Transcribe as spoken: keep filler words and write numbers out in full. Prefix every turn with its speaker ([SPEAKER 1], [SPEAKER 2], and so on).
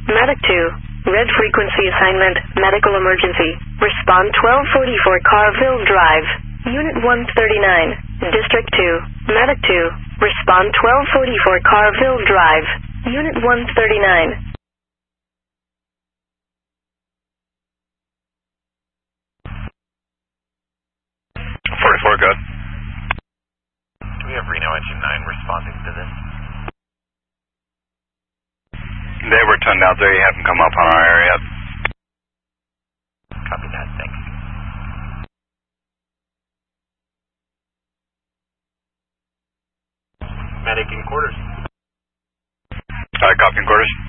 [SPEAKER 1] Medic two. Red frequency assignment, medical emergency. Respond twelve forty-four Carville Drive. Unit one thirty-nine. District two. Medic two. Respond twelve forty-four Carville Drive. Unit one thirty-nine.
[SPEAKER 2] forty-four, good.
[SPEAKER 3] Do we have Reno Engine nine responding to this?
[SPEAKER 2] They were turned out there. You haven't come up on our area yet.
[SPEAKER 3] Copy that, thanks.
[SPEAKER 4] Medic in quarters.
[SPEAKER 2] Uh, copy in quarters.